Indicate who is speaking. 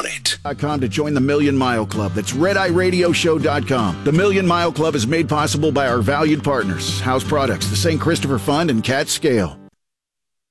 Speaker 1: it.
Speaker 2: .com to join the Million Mile Club. That's RedEyeRadioShow.com. The Million Mile Club is made possible by our valued partners, House Products, the St. Christopher Fund, and Cat Scale.